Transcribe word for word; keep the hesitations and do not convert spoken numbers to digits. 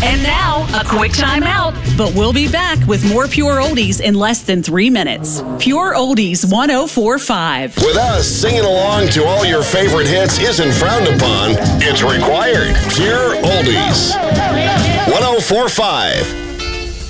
And now, a quick time out. But we'll be back with more Pure Oldies in less than three minutes. Pure Oldies one oh four point five. With us, singing along to all your favorite hits isn't frowned upon. It's required. Pure Oldies one oh four point five.